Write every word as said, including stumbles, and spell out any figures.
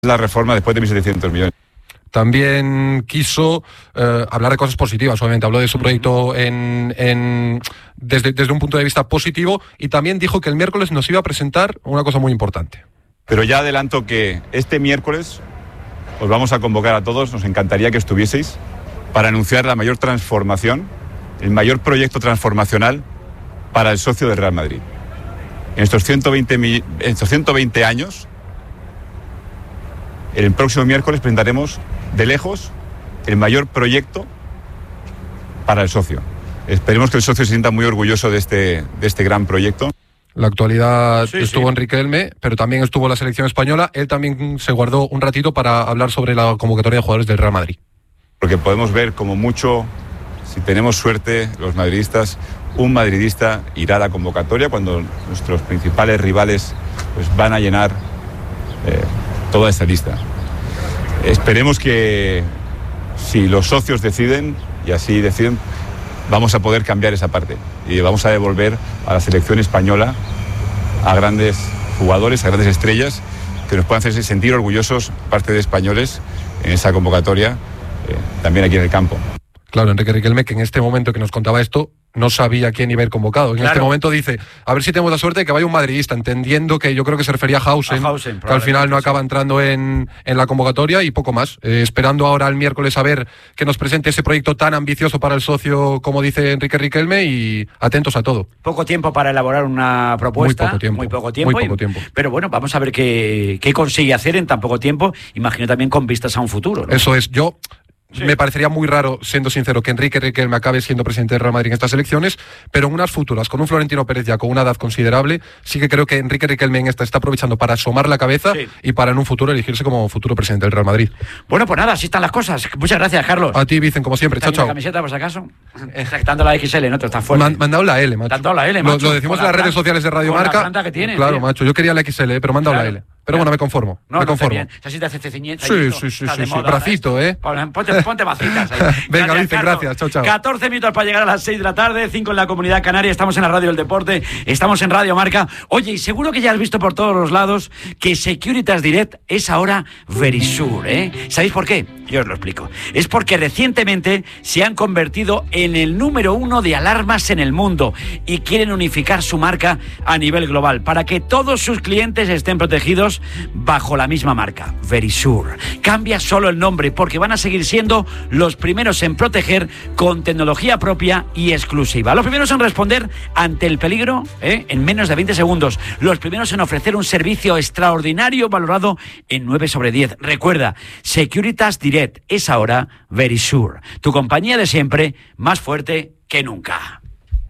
la reforma después de mil setecientos millones. También quiso eh, hablar de cosas positivas, obviamente. Habló de su proyecto en, en, desde, desde un punto de vista positivo, y también dijo que el miércoles nos iba a presentar una cosa muy importante. Pero ya adelanto que este miércoles os vamos a convocar a todos, nos encantaría que estuvieseis, para anunciar la mayor transformación, el mayor proyecto transformacional para el socio del Real Madrid. En estos ciento veinte, en estos ciento veinte años, el próximo miércoles presentaremos de lejos el mayor proyecto para el socio. Esperemos que el socio se sienta muy orgulloso de este, de este gran proyecto. La actualidad sí, estuvo sí. en Riquelme, pero también estuvo la selección española. Él también se guardó un ratito para hablar sobre la convocatoria de jugadores del Real Madrid. Porque podemos ver como mucho, si tenemos suerte, los madridistas, un madridista irá a la convocatoria cuando nuestros principales rivales pues, van a llenar eh, toda esta lista. Esperemos que si los socios deciden, y así deciden, vamos a poder cambiar esa parte y vamos a devolver a la selección española a grandes jugadores, a grandes estrellas que nos puedan hacerse sentir orgullosos, parte de españoles, en esa convocatoria, eh, también aquí en el campo. Claro, Enrique Riquelme, que en este momento que nos contaba esto, no sabía quién iba a ir convocado. En Claro. este momento dice, a ver si tenemos la suerte de que vaya un madridista, entendiendo que yo creo que se refería a Hausen, A Hausen, que al final no probablemente, acaba sí. entrando en, en la convocatoria, y poco más. Eh, esperando ahora el miércoles a ver que nos presente ese proyecto tan ambicioso para el socio, como dice Enrique Riquelme, y atentos a todo. Poco tiempo para elaborar una propuesta. Muy poco tiempo. Muy poco tiempo. Muy poco y- tiempo. Pero bueno, vamos a ver qué, qué consigue hacer en tan poco tiempo. Imagino también con vistas a un futuro, ¿no? Eso es, yo... Sí. Me parecería muy raro, siendo sincero, que Enrique Riquelme acabe siendo presidente del Real Madrid en estas elecciones, pero en unas futuras, con un Florentino Pérez ya con una edad considerable, sí que creo que Enrique Riquelme en esta está aprovechando para asomar la cabeza Sí. y para en un futuro elegirse como futuro presidente del Real Madrid. Bueno, pues nada, así están las cosas. Muchas gracias, Carlos. A ti, Vicen, como siempre. ¿Está Chao, aquí la chao. camiseta, por si acaso? Está dando la X L, ¿no? Te está fuerte. Man, mandado la L, macho. Te han dado la L, Lo- macho. Lo, decimos Con en las la redes plan- sociales de Radio con la Marca. planta que tienes, claro, tío. macho. Yo quería la X L, pero me han dado Claro. la L. Pero bueno, me conformo. No, me no, conformo. está bien. Así te hace ceciñeta. Sí, sí, sí, sí, sí. Bracito, ¿eh? Ponte, ponte macitas ahí. Venga, Vicen, Carlos. gracias. Chao, chao. catorce minutos para llegar a las seis de la tarde, cinco en la Comunidad Canaria. Estamos en la Radio del Deporte, estamos en Radio Marca. Oye, y seguro que ya has visto por todos los lados que Securitas Direct es ahora Verisur, ¿eh? ¿Sabéis por qué? Yo os lo explico. Es porque recientemente se han convertido en el número uno de alarmas en el mundo y quieren unificar su marca a nivel global para que todos sus clientes estén protegidos bajo la misma marca, Verisur. Cambia solo el nombre porque van a seguir siendo los primeros en proteger con tecnología propia y exclusiva. Los primeros en responder ante el peligro, ¿eh? en menos de veinte segundos. Los primeros en ofrecer un servicio extraordinario valorado en nueve sobre diez. Recuerda, Securitas Direct es ahora Verisur, tu compañía de siempre, más fuerte que nunca.